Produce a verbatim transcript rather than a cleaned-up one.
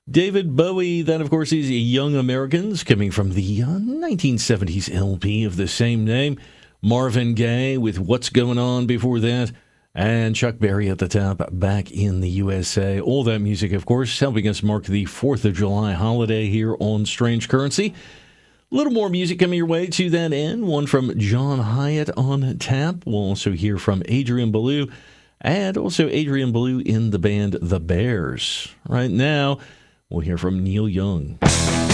David Bowie, then, of course, is Young Americans, coming from the uh, nineteen seventies L P of the same name. Marvin Gaye with What's Going On before that. And Chuck Berry at the top, Back in the U S A. All that music, of course, helping us mark the fourth of July holiday here on Strange Currency. A little more music coming your way to that end. One from John Hyatt on tap. We'll also hear from Adrian Belew. And also Adrian Belew in the band The Bears. Right now, we'll hear from Neil Young.